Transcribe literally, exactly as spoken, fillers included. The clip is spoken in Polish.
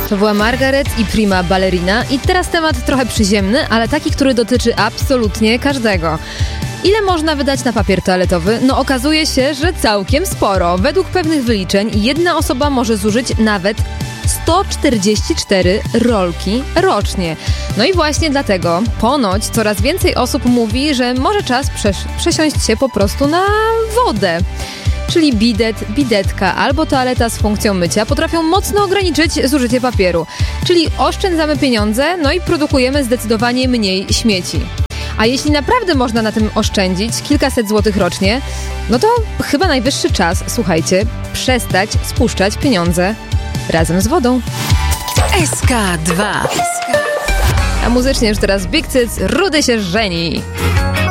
To była Margaret i Prima Ballerina i teraz temat trochę przyziemny, ale taki, który dotyczy absolutnie każdego. Ile można wydać na papier toaletowy? No okazuje się, że całkiem sporo. Według pewnych wyliczeń jedna osoba może zużyć nawet sto czterdzieści cztery rolki rocznie. No i właśnie dlatego ponoć coraz więcej osób mówi, że może czas przesz- przesiąść się po prostu na wodę. Czyli bidet, bidetka albo toaleta z funkcją mycia potrafią mocno ograniczyć zużycie papieru. Czyli oszczędzamy pieniądze, no i produkujemy zdecydowanie mniej śmieci. A jeśli naprawdę można na tym oszczędzić kilkaset złotych rocznie, no to chyba najwyższy czas, słuchajcie, przestać spuszczać pieniądze razem z wodą. S K dwa. A muzycznie już teraz Big Cyc, Rudy się żeni.